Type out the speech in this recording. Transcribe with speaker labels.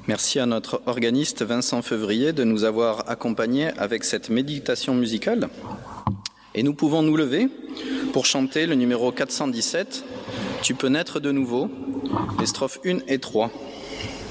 Speaker 1: Merci à notre organiste Vincent Février de nous avoir accompagnés avec cette méditation musicale. Et nous pouvons nous lever pour chanter le numéro 417, « Tu peux naître de nouveau », les strophes 1 et 3.